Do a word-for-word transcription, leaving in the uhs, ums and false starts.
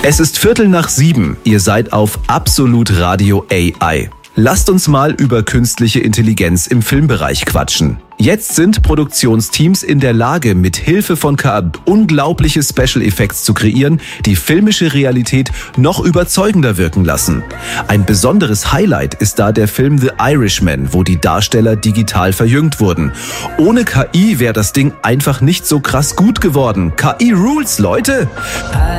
Es ist Viertel nach sieben. Ihr seid auf Absolut Radio A I. Lasst uns mal über künstliche Intelligenz im Filmbereich quatschen. Jetzt sind Produktionsteams in der Lage, mit Hilfe von K I unglaubliche Special Effects zu kreieren, die filmische Realität noch überzeugender wirken lassen. Ein besonderes Highlight ist da der Film The Irishman, wo die Darsteller digital verjüngt wurden. Ohne K I wäre das Ding einfach nicht so krass gut geworden. K I rules, Leute!